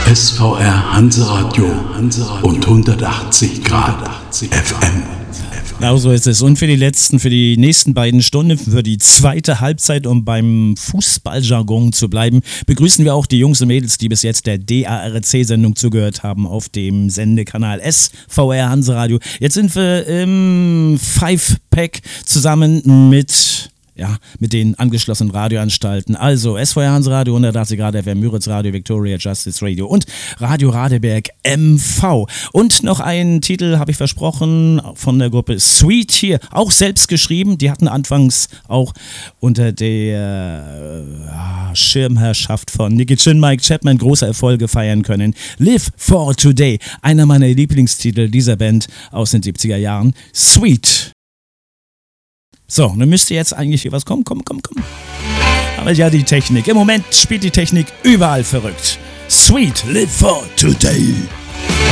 SVR Hanseradio und 180 Grad FM. Genau so ist es. Und für die nächsten beiden Stunden, für die zweite Halbzeit, um beim Fußballjargon zu bleiben, begrüßen wir auch die Jungs und Mädels, die bis jetzt der DARC-Sendung zugehört haben auf dem Sendekanal SVR Hanseradio. Jetzt sind wir im Five-Pack zusammen mit den angeschlossenen Radioanstalten. Also SVR Hanseradio, 180 Grad FM, Müritz Radio, Victoria Justice Radio und Radio Radeberg MV. Und noch einen Titel habe ich versprochen von der Gruppe Sweet hier, auch selbst geschrieben. Die hatten anfangs auch unter der Schirmherrschaft von Nicky Chin, Mike Chapman große Erfolge feiern können. Live for Today, einer meiner Lieblingstitel dieser Band aus den 70er Jahren. Sweet. So, dann müsste jetzt eigentlich hier was kommen. Komm. Aber ja, die Technik. Im Moment spielt die Technik überall verrückt. Sweet, live for today.